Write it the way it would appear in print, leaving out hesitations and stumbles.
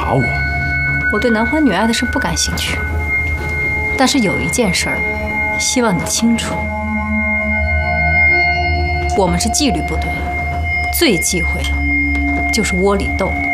查我？ 我对男欢女爱的事不感兴趣，但是有一件事儿，希望你清楚：我们是纪律部队，最忌讳的就是窝里斗。